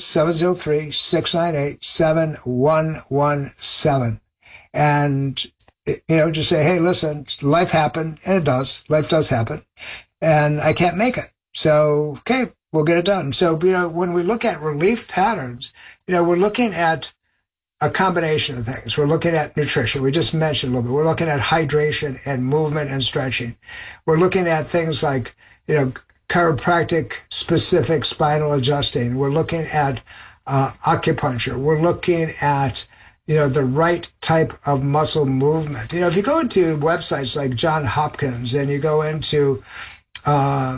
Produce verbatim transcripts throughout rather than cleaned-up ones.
seven oh three, six nine eight, seven one one seven. And, you know, just say, hey, listen, life happened, and it does. Life does happen, and I can't make it. So, okay, we'll get it done. So, you know, when we look at relief patterns, you know, we're looking at a combination of things. We're looking at nutrition. We just mentioned a little bit. We're looking at hydration and movement and stretching. We're looking at things like, you know, chiropractic specific spinal adjusting. We're looking at uh, acupuncture. We're looking at, you know, the right type of muscle movement. You know, if you go into websites like Johns Hopkins and you go into uh,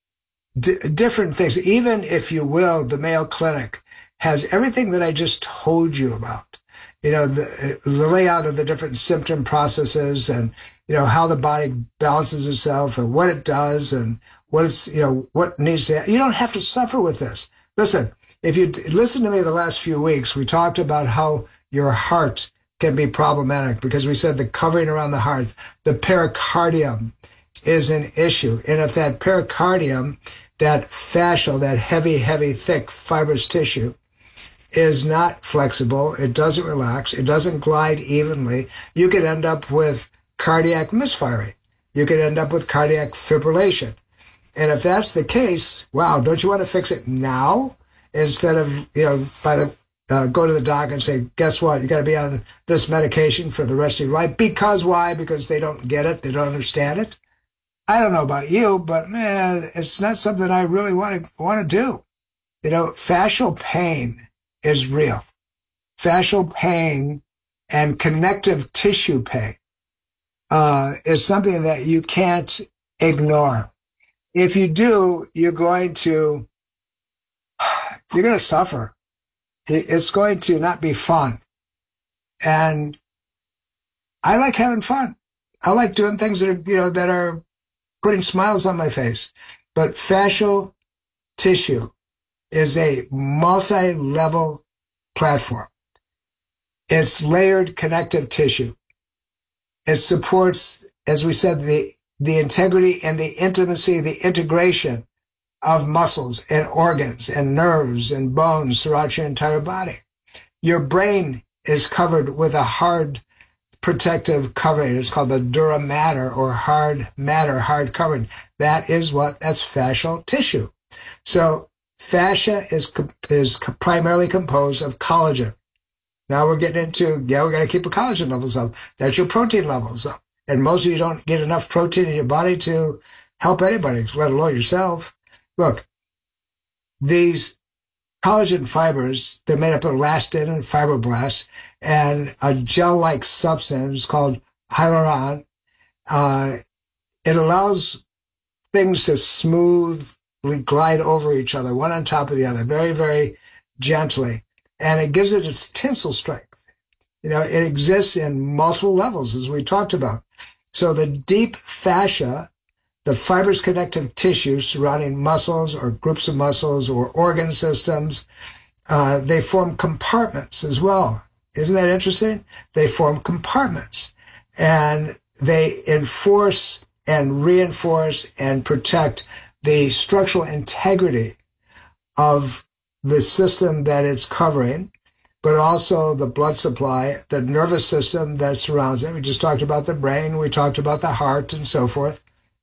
d- different things, even if you will, the Mayo Clinic has everything that I just told you about. You know, the, the layout of the different symptom processes and, you know, how the body balances itself and what it does and what it's, you know, what needs to, you don't have to suffer with this. Listen, if you listen to me the last few weeks, we talked about how your heart can be problematic because we said the covering around the heart, the pericardium is an issue. And if that pericardium, that fascial, that heavy, heavy, thick fibrous tissue is not flexible, it doesn't relax, it doesn't glide evenly, you could end up with cardiac misfiring. You could end up with cardiac fibrillation. And if that's the case, wow, don't you want to fix it now instead of, you know, by the uh, go to the doc and say, guess what, you got to be on this medication for the rest of your life. Because why? Because they don't get it, they don't understand it. I don't know about you, but man, it's not something I really want to want to do. You know, fascial pain is real. Fascial pain and connective tissue pain uh, is something that you can't ignore. If you do, you're going to, you're going to suffer. It's going to not be fun. And I like having fun. I like doing things that are, you know, that are putting smiles on my face. But fascial tissue is a multi-level platform. It's layered connective tissue. It supports, as we said, the, the integrity and the intimacy, the integration of muscles and organs and nerves and bones throughout your entire body. Your brain is covered with a hard protective covering. It's called the dura mater or hard matter, hard covering. That is what, that's fascial tissue. So fascia is, is primarily composed of collagen. Now we're getting into, yeah, we got to keep the collagen levels up. That's your protein levels up. And most of you don't get enough protein in your body to help anybody, let alone yourself. Look, these collagen fibers, they're made up of elastin and fibroblasts and a gel-like substance called hyaluron. Uh, it allows things to smoothly glide over each other, one on top of the other, very, very gently. And it gives it its tensile strength. You know, it exists in multiple levels, as we talked about. So the deep fascia, the fibrous connective tissue surrounding muscles or groups of muscles or organ systems, uh, they form compartments as well. Isn't that interesting? They form compartments and they enforce and reinforce and protect the structural integrity of the system that it's covering, but also the blood supply, the nervous system that surrounds it. We just talked about the brain, we talked about the heart and so forth.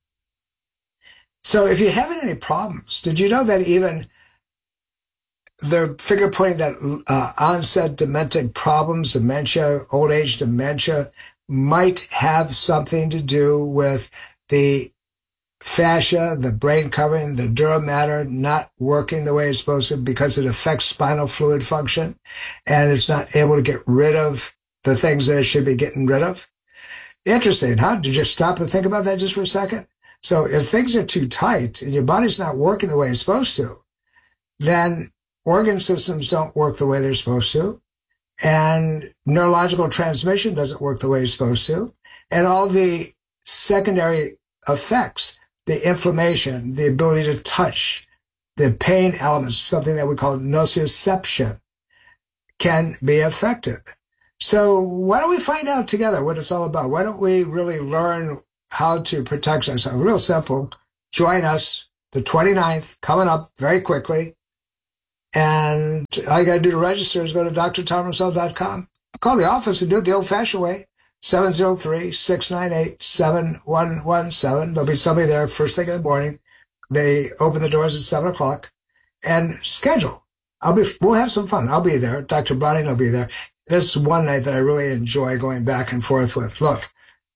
So if you're having any problems, did you know that even they're finger pointing that uh, onset dementic problems, dementia, old age dementia, might have something to do with the fascia, the brain covering, the dura mater not working the way it's supposed to because it affects spinal fluid function and it's not able to get rid of the things that it should be getting rid of. Interesting, huh? Did you stop and think about that just for a second? So if things are too tight and your body's not working the way it's supposed to, then organ systems don't work the way they're supposed to, and neurological transmission doesn't work the way it's supposed to, and all the secondary effects, the inflammation, the ability to touch, the pain elements, something that we call nociception, can be affected. So why don't we find out together what it's all about? Why don't we really learn how to protect ourselves? Real simple. Join us the twenty-ninth, coming up very quickly. And all you got to do to register is go to D R tom rosell dot com. Call the office and do it the old-fashioned way, seven oh three, six nine eight, seven one one seven. There'll be somebody there first thing in the morning. They open the doors at seven o'clock and schedule. I'll be, we'll have some fun. I'll be there. Doctor Browning will be there. This is one night that I really enjoy going back and forth with. Look,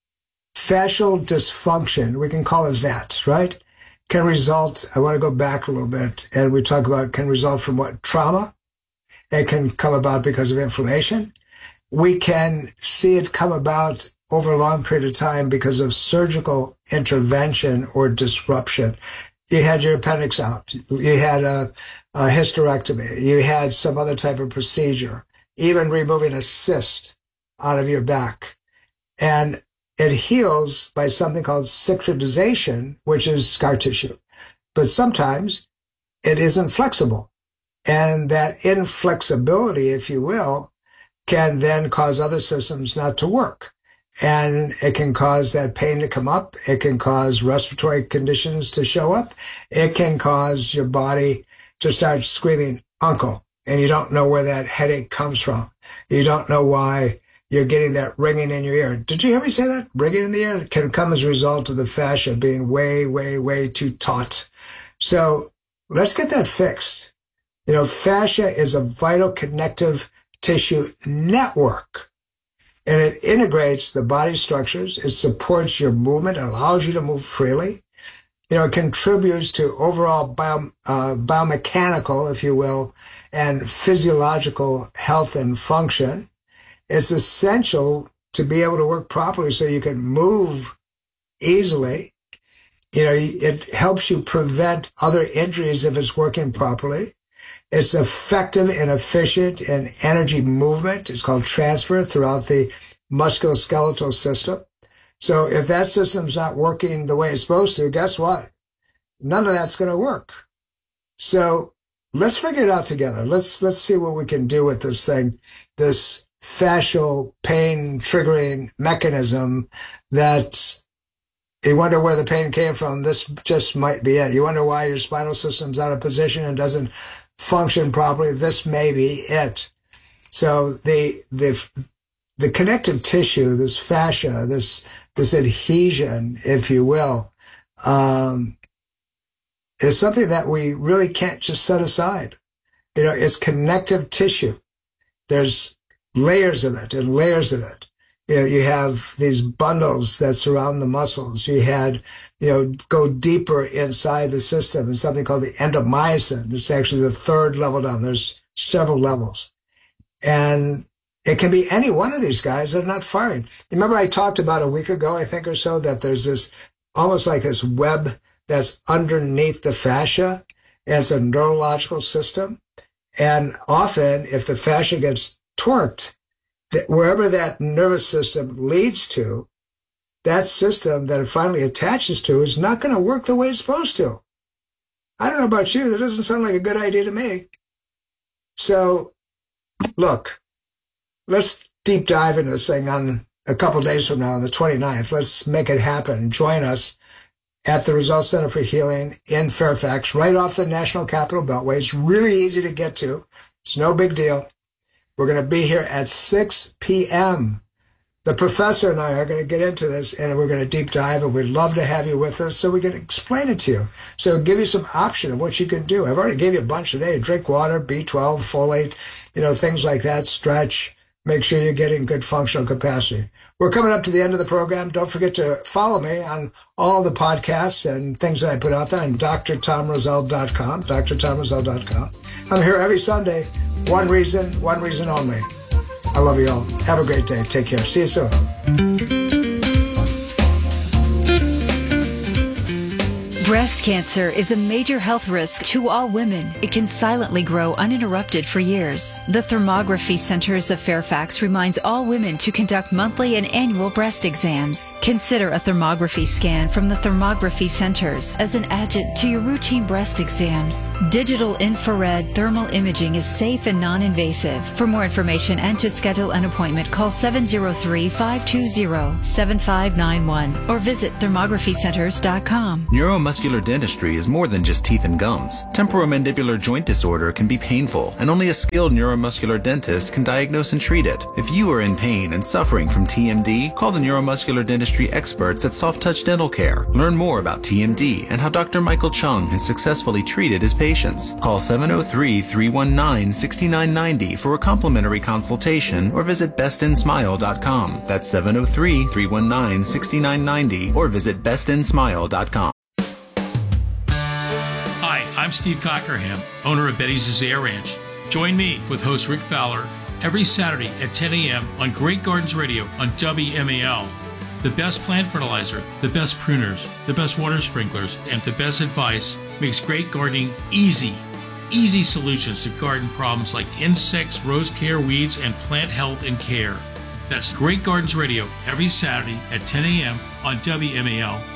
fascial dysfunction, we can call it that, right? Can result, I want to go back a little bit, and we talk about can result from what? Trauma. It can come about because of inflammation. We can see it come about over a long period of time because of surgical intervention or disruption. You had your appendix out. You had a, a hysterectomy. You had some other type of procedure, even removing a cyst out of your back. And it heals by something called cicatrization, which is scar tissue. But sometimes it isn't flexible. And that inflexibility, if you will, can then cause other systems not to work. And it can cause that pain to come up. It can cause respiratory conditions to show up. It can cause your body to start screaming, uncle, and you don't know where that headache comes from. You don't know why you're getting that ringing in your ear. Did you hear me say that? Ringing in the ear? It can come as a result of the fascia being way, way, way too taut. So let's get that fixed. You know, fascia is a vital connective tissue network, and it integrates the body structures. It supports your movement. It allows you to move freely. You know, it contributes to overall bio, uh, biomechanical, if you will, and physiological health and function. It's essential to be able to work properly so you can move easily. You know, it helps you prevent other injuries if it's working properly. It's effective and efficient in energy movement. It's called transfer throughout the musculoskeletal system. So if that system's not working the way it's supposed to, guess what? None of that's going to work. So let's figure it out together. Let's, let's see what we can do with this thing, this fascial pain triggering mechanism that you wonder where the pain came from. This just might be it. You wonder why your spinal system's out of position and doesn't function properly. This may be it. So the, the, the connective tissue, this fascia, this, this adhesion, if you will, um, is something that we really can't just set aside. You know, it's connective tissue. There's layers of it and layers of it. You know, you have these bundles that surround the muscles. You had, you know, go deeper inside the system in something called the endomyosin. It's actually the third level down. There's several levels. And it can be any one of these guys that are not firing. Remember I talked about a week ago, I think or so, that there's this almost like this web that's underneath the fascia, and it's a neurological system. And often if the fascia gets torqued, that wherever that nervous system leads to, that system that it finally attaches to is not going to work the way it's supposed to. I don't know about you. That doesn't sound like a good idea to me. So, look, let's deep dive into this thing on a couple days from now, on the twenty-ninth. Let's make it happen. Join us at the Results Center for Healing in Fairfax, right off the National Capital Beltway. It's really easy to get to. It's no big deal. We're going to be here at six p.m. The professor and I are going to get into this, and we're going to deep dive, and we'd love to have you with us so we can explain it to you. So give you some option of what you can do. I've already gave you a bunch today. Drink water, B twelve, folate, you know, things like that. Stretch. Make sure you're getting good functional capacity. We're coming up to the end of the program. Don't forget to follow me on all the podcasts and things that I put out there on D R tom rosell dot com, D R tom rosell dot com. I'm here every Sunday. One reason, one reason only. I love you all. Have a great day. Take care. See you soon. Breast cancer is a major health risk to all women. It can silently grow uninterrupted for years. The Thermography Centers of Fairfax reminds all women to conduct monthly and annual breast exams. Consider a thermography scan from the Thermography Centers as an adjunct to your routine breast exams. Digital infrared thermal imaging is safe and non-invasive. For more information and to schedule an appointment, call seven oh three, five two zero, seven five nine one or visit thermography centers dot com. Neuromuscular neuromuscular dentistry is more than just teeth and gums. Temporomandibular joint disorder can be painful, and only a skilled neuromuscular dentist can diagnose and treat it. If you are in pain and suffering from T M D, call the neuromuscular dentistry experts at Soft Touch Dental Care. Learn more about T M D and how Doctor Michael Chung has successfully treated his patients. Call seven oh three, three one nine, six nine nine oh for a complimentary consultation or visit best in smile dot com. That's seven oh three, three one nine, six nine nine oh or visit best in smile dot com. Hi, I'm Steve Cockerham, owner of Betty's Azalea Ranch. Join me with host Rick Fowler every Saturday at ten a.m. on Great Gardens Radio on W M A L. The best plant fertilizer, the best pruners, the best water sprinklers, and the best advice makes great gardening easy. Easy solutions to garden problems like insects, rose care, weeds, and plant health and care. That's Great Gardens Radio every Saturday at ten a.m. on W M A L.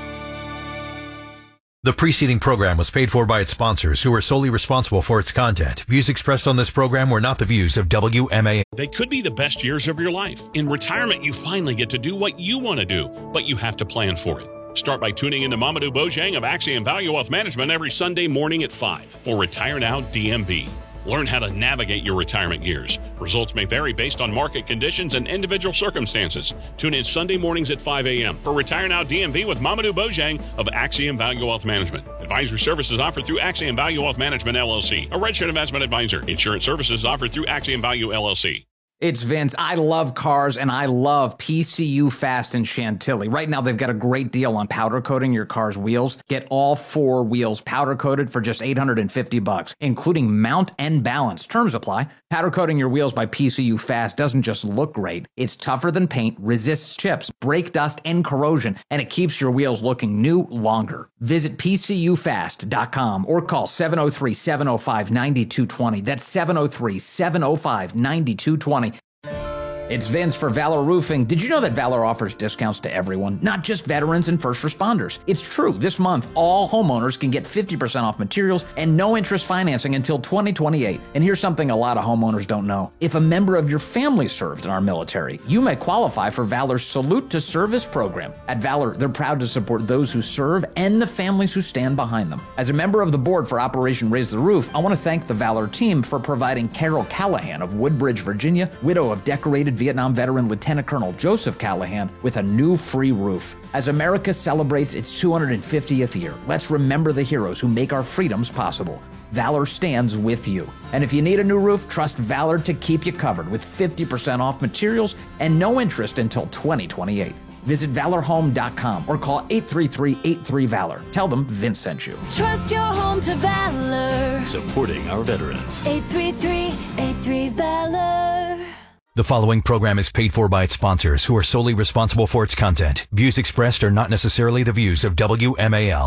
The preceding program was paid for by its sponsors, who are solely responsible for its content. Views expressed on this program were not the views of W M A L. They could be the best years of your life. In retirement, you finally get to do what you want to do, but you have to plan for it. Start by tuning into Mamadou Bojang of Axiom Value Wealth Management every Sunday morning at five for Retire Now D M V. Learn how to navigate your retirement years. Results may vary based on market conditions and individual circumstances. Tune in Sunday mornings at five a.m. for Retire Now D M V with Mamadou Bojang of Axiom Value Wealth Management. Advisory services offered through Axiom Value Wealth Management, L L C, a registered investment advisor. Insurance services offered through Axiom Value, L L C. It's Vince. I love cars, and I love P C U Fast in Chantilly. Right now, they've got a great deal on powder coating your car's wheels. Get all four wheels powder coated for just eight hundred fifty bucks, including mount and balance. Terms apply. Powder coating your wheels by P C U Fast doesn't just look great. It's tougher than paint, resists chips, brake dust, and corrosion, and it keeps your wheels looking new longer. Visit P C U fast dot com or call seven oh three, seven oh five, nine two two oh. That's seven oh three, seven oh five, nine two two oh. It's Vince for Valor Roofing. Did you know that Valor offers discounts to everyone, not just veterans and first responders? It's true. This month, all homeowners can get fifty percent off materials and no interest financing until twenty twenty-eight. And here's something a lot of homeowners don't know. If a member of your family served in our military, you may qualify for Valor's Salute to Service program. At Valor, they're proud to support those who serve and the families who stand behind them. As a member of the board for Operation Raise the Roof, I want to thank the Valor team for providing Carol Callahan of Woodbridge, Virginia, widow of decorated Vietnam veteran Lieutenant Colonel Joseph Callahan, with a new free roof. As America celebrates its two hundred fiftieth year, let's remember the heroes who make our freedoms possible. Valor stands with you. And if you need a new roof, trust Valor to keep you covered with fifty percent off materials and no interest until twenty twenty-eight. Visit valor home dot com or call eight three three, eight three, VALOR. Tell them Vince sent you. Trust your home to Valor. Supporting our veterans. eight three three, eight three, VALOR. The following program is paid for by its sponsors, who are solely responsible for its content. Views expressed are not necessarily the views of W M A L.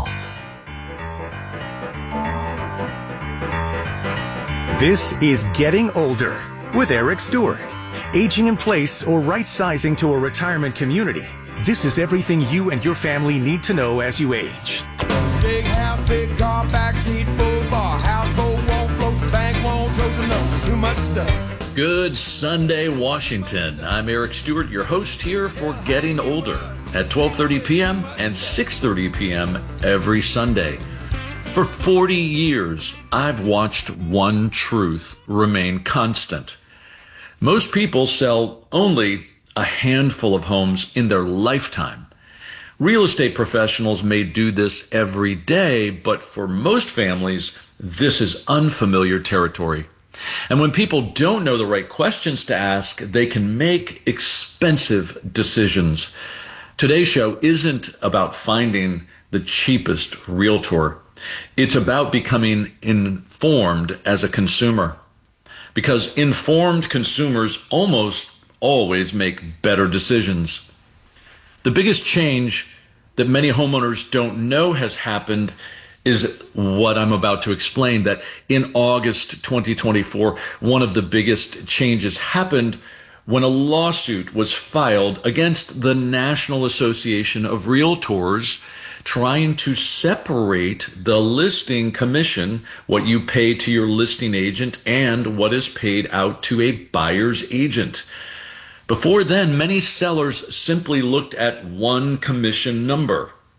This is Getting Older with Eric Stewart. Aging in place or right-sizing to a retirement community. This is everything you and your family need to know as you age. Big house, big car, backseat, full bar. Houseboat won't float, the bank won't tote to know. Too much stuff. Good Sunday, Washington. I'm Eric Stewart, your host here for Getting Older at twelve thirty p.m. and six thirty p.m. every Sunday. For forty years, I've watched one truth remain constant. Most people sell only a handful of homes in their lifetime. Real estate professionals may do this every day, but for most families, this is unfamiliar territory. And when people don't know the right questions to ask, they can make expensive decisions. Today's show isn't about finding the cheapest realtor. It's about becoming informed as a consumer. Because informed consumers almost always make better decisions. The biggest change that many homeowners don't know has happened is what I'm about to explain, that in August twenty twenty-four, one of the biggest changes happened when a lawsuit was filed against the National Association of Realtors, trying to separate the listing commission, what you pay to your listing agent, and what is paid out to a buyer's agent. Before then, many sellers simply looked at one commission number.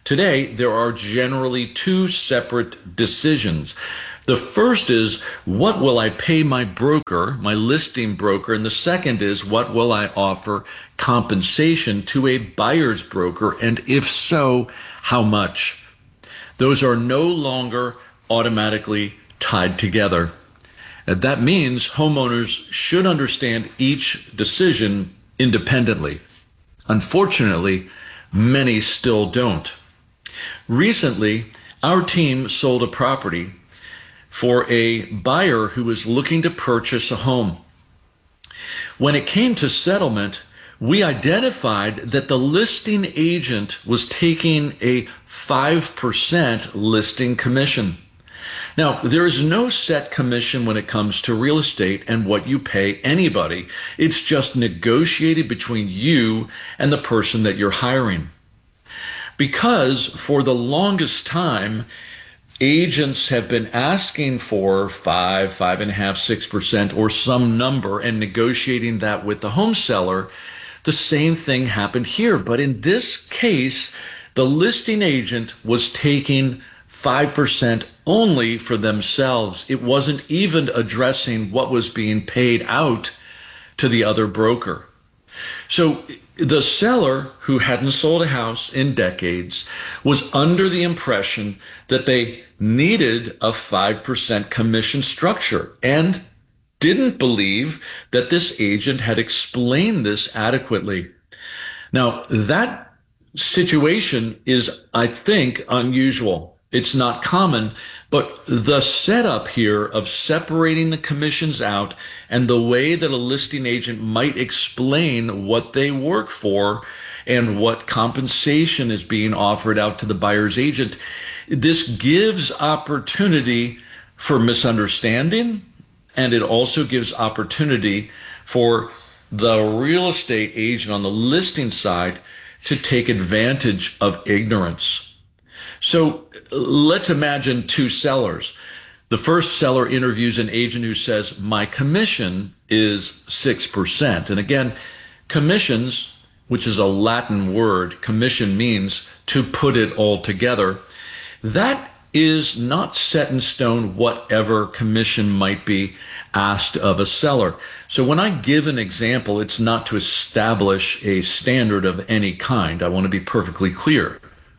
Today, there are generally two separate decisions. The first is, what will I pay my broker, my listing broker? And the second is, what will I offer compensation to a buyer's broker? And if so, how much? Those are no longer automatically tied together. And that means homeowners should understand each decision independently. Unfortunately, many still don't. Recently, our team sold a property for a buyer who was looking to purchase a home. When it came to settlement, we identified that the listing agent was taking a five percent listing commission. Now, there is no set commission when it comes to real estate and what you pay anybody. It's just negotiated between you and the person that you're hiring. Because for the longest time, agents have been asking for five, five and a half, six percent or some number and negotiating that with the home seller. The same thing happened here. But in this case, the listing agent was taking five percent only for themselves. It wasn't even addressing what was being paid out to the other broker. So the seller, who hadn't sold a house in decades, was under the impression that they needed a five percent commission structure and didn't believe that this agent had explained this adequately. Now, that situation is, I think, unusual. It's not common, but the setup here of separating the commissions out and the way that a listing agent might explain what they work for and what compensation is being offered out to the buyer's agent, this gives opportunity for misunderstanding, and it also gives opportunity for the real estate agent on the listing side to take advantage of ignorance. So let's imagine two sellers. The first seller interviews an agent who says, my commission is six percent. And again, commissions, which is a Latin word, commission means to put it all together. That is not set in stone, whatever commission might be asked of a seller. So when I give an example, it's not to establish a standard of any kind. I want to be perfectly clear.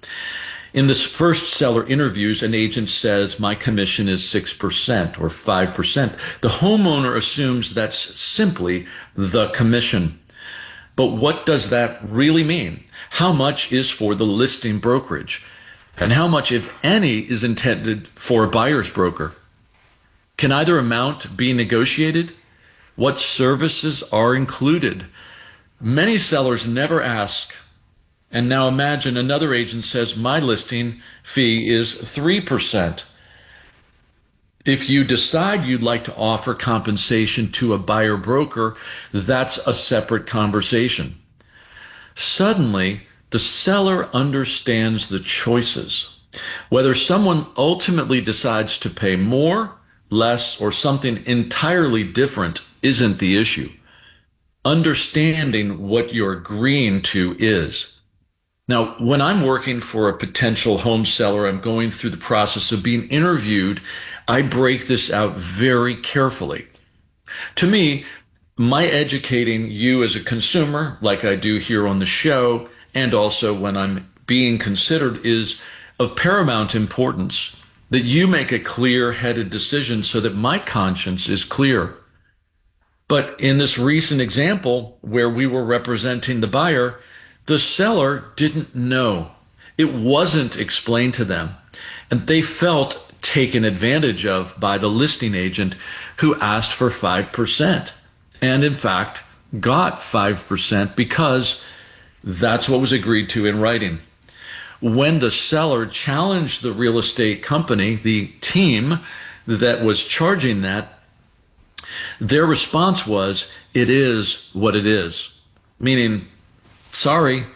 In this first seller interviews, an agent says, my commission is six percent or five percent. The homeowner assumes that's simply the commission. But what does that really mean? How much is for the listing brokerage? And how much, if any, is intended for a buyer's broker? Can either amount be negotiated? What services are included? Many sellers never ask. And now imagine another agent says, my listing fee is three percent. If you decide you'd like to offer compensation to a buyer broker, that's a separate conversation. Suddenly, the seller understands the choices. Whether someone ultimately decides to pay more, less, or something entirely different isn't the issue. Understanding what you're agreeing to is. Now, when I'm working for a potential home seller, I'm going through the process of being interviewed, I break this out very carefully. To me, my educating you as a consumer, like I do here on the show, and also when I'm being considered, is of paramount importance that you make a clear-headed decision so that my conscience is clear. But in this recent example where we were representing the buyer, the seller didn't know. It wasn't explained to them. And they felt taken advantage of by the listing agent who asked for five percent. And in fact, got five percent because that's what was agreed to in writing. When the seller challenged the real estate company, the team that was charging that, their response was, it is what it is. Meaning, sorry,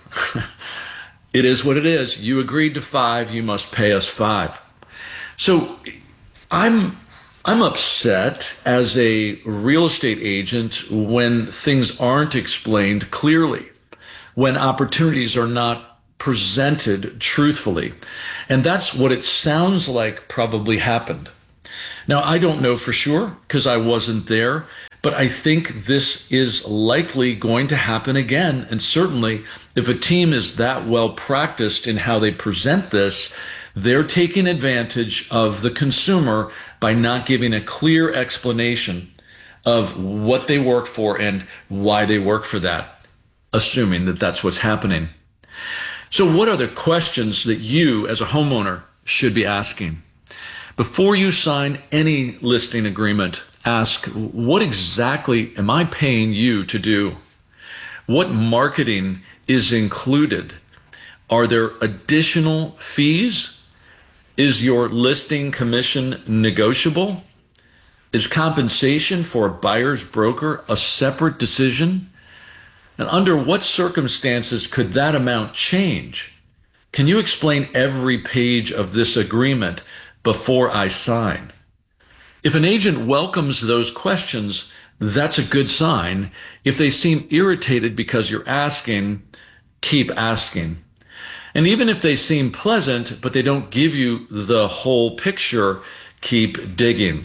it is what it is. You agreed to five, you must pay us five. So I'm I'm upset as a real estate agent when things aren't explained clearly, when opportunities are not presented truthfully. And that's what it sounds like probably happened. Now, I don't know for sure because I wasn't there, but I think this is likely going to happen again. And certainly, if a team is that well practiced in how they present this, they're taking advantage of the consumer by not giving a clear explanation of what they work for and why they work for that, assuming that that's what's happening. So what are the questions that you as a homeowner should be asking? Before you sign any listing agreement, ask, what exactly am I paying you to do? What marketing is included? Are there additional fees? Is your listing commission negotiable? Is compensation for a buyer's broker a separate decision? And under what circumstances could that amount change? Can you explain every page of this agreement before I sign? If an agent welcomes those questions, that's a good sign. If they seem irritated because you're asking, keep asking. And even if they seem pleasant, but they don't give you the whole picture, keep digging.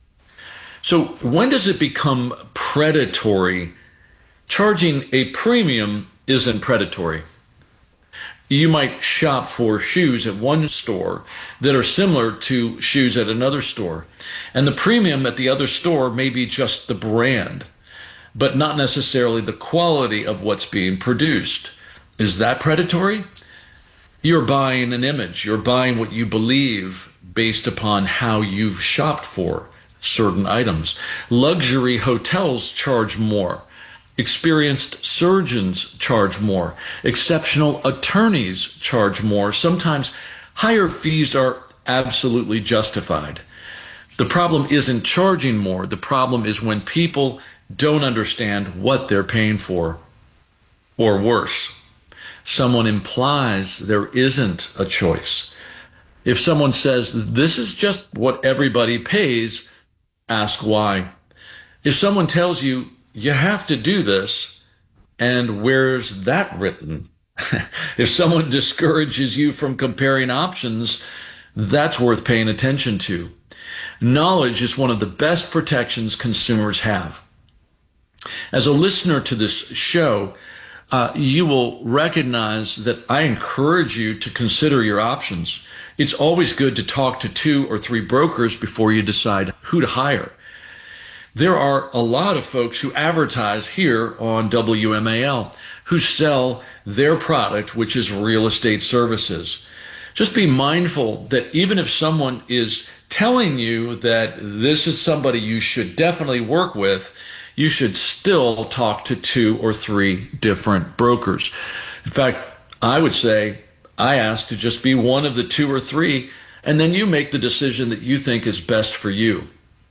So when does it become predatory? Charging a premium isn't predatory. You might shop for shoes at one store that are similar to shoes at another store. And the premium at the other store may be just the brand, but not necessarily the quality of what's being produced. Is that predatory? You're buying an image. You're buying what you believe based upon how you've shopped for certain items. Luxury hotels charge more. Experienced surgeons charge more. Exceptional attorneys charge more. Sometimes higher fees are absolutely justified. The problem isn't charging more. The problem is when people don't understand what they're paying for. Or worse, someone implies there isn't a choice. If someone says, this is just what everybody pays, ask why. If someone tells you, you have to do this, and where's that written? If someone discourages you from comparing options, that's worth paying attention to. Knowledge is one of the best protections consumers have. As a listener to this show, uh, you will recognize that I encourage you to consider your options. It's always good to talk to two or three brokers before you decide who to hire. There are a lot of folks who advertise here on W M A L who sell their product, which is real estate services. Just be mindful that even if someone is telling you that this is somebody you should definitely work with, you should still talk to two or three different brokers. In fact, I would say I ask to just be one of the two or three, and then you make the decision that you think is best for you.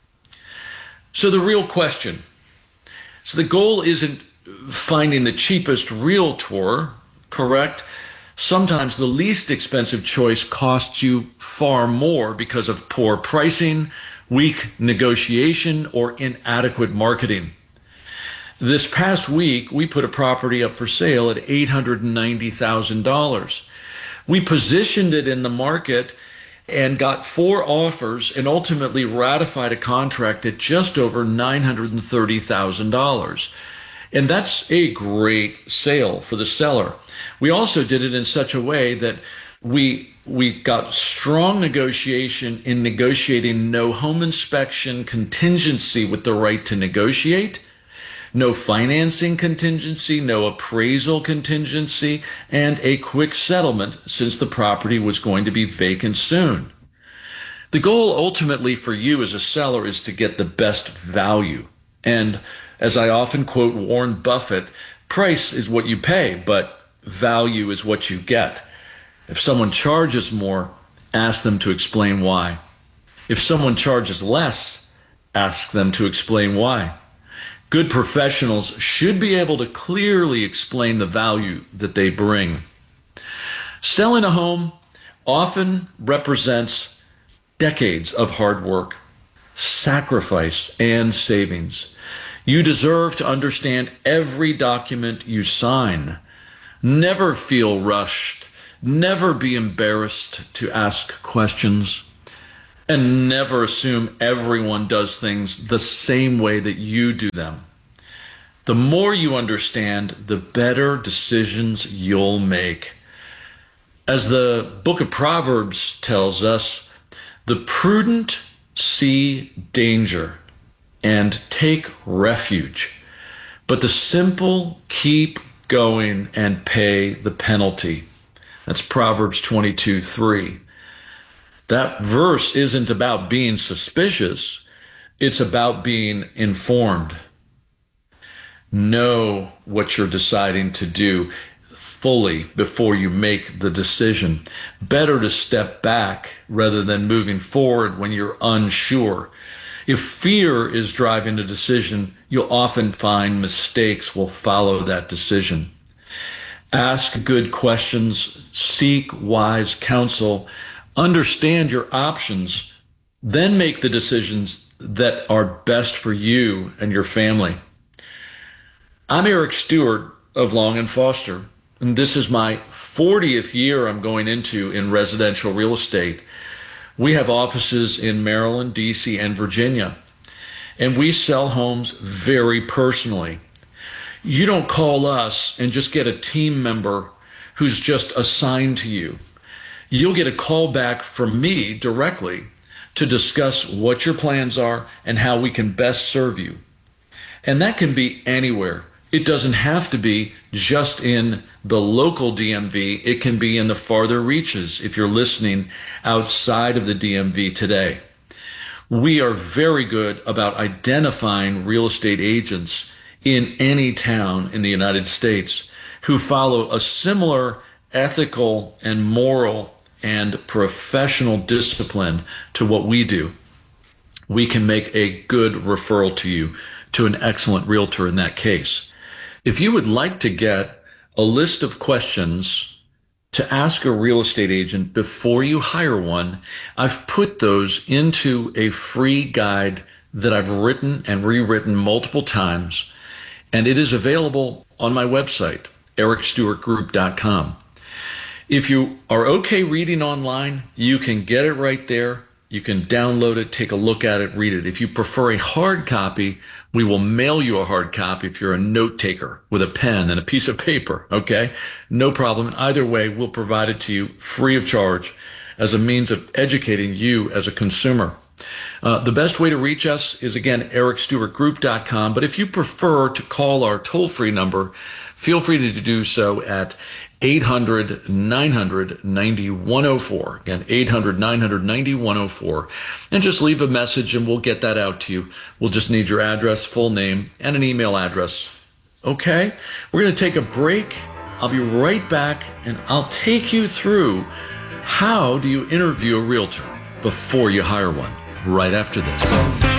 So the real question, so the goal isn't finding the cheapest realtor, correct? Sometimes the least expensive choice costs you far more because of poor pricing, weak negotiation, or inadequate marketing. This past week, we put a property up for sale at eight hundred ninety thousand dollars. We positioned it in the market and got four offers and ultimately ratified a contract at just over nine hundred thirty thousand dollars. And that's a great sale for the seller. We also did it in such a way that we we got strong negotiation in negotiating no home inspection contingency with the right to negotiate, no financing contingency, no appraisal contingency, and a quick settlement since the property was going to be vacant soon. The goal ultimately for you as a seller is to get the best value. And as I often quote Warren Buffett, price is what you pay, but value is what you get. If someone charges more, ask them to explain why. If someone charges less, ask them to explain why. Good professionals should be able to clearly explain the value that they bring. Selling a home often represents decades of hard work, sacrifice, and savings. You deserve to understand every document you sign. Never feel rushed. Never be embarrassed to ask questions, and never assume everyone does things the same way that you do them. The more you understand, the better decisions you'll make. As the book of Proverbs tells us, the prudent see danger and take refuge, but the simple keep going and pay the penalty. That's Proverbs twenty-two three. That verse isn't about being suspicious. It's about being informed. Know what you're deciding to do fully before you make the decision. Better to step back rather than moving forward when you're unsure. If fear is driving a decision, you'll often find mistakes will follow that decision. Ask good questions, seek wise counsel, understand your options, then make the decisions that are best for you and your family. I'm Eric Stewart of Long and Foster, and this is my fortieth year I'm going into in residential real estate. We have offices in Maryland, D C, and Virginia, and we sell homes very personally. You don't call us and just get a team member who's just assigned to you. You'll get a call back from me directly to discuss what your plans are and how we can best serve you. And that can be anywhere. It doesn't have to be just in the local D M V. It can be in the farther reaches if you're listening outside of the D M V today. We are very good about identifying real estate agents in any town in the United States who follow a similar ethical and moral and professional discipline to what we do. We can make a good referral to you to an excellent realtor in that case. If you would like to get a list of questions to ask a real estate agent before you hire one, I've put those into a free guide that I've written and rewritten multiple times, and it is available on my website, eric stewart group dot com. If you are okay reading online, you can get it right there. You can download it, take a look at it, read it. If you prefer a hard copy, we will mail you a hard copy if you're a note taker with a pen and a piece of paper, okay? No problem. Either way, we'll provide it to you free of charge as a means of educating you as a consumer. Uh, the best way to reach us is, again, eric stewart group dot com. But if you prefer to call our toll-free number, feel free to do so at eight hundred, nine hundred, ninety-one oh four. Again, eight hundred, nine hundred, ninety-one oh four. And just leave a message and we'll get that out to you. We'll just need your address, full name, and an email address. Okay? We're going to take a break. I'll be right back and I'll take you through how do you interview a realtor before you hire one right after this.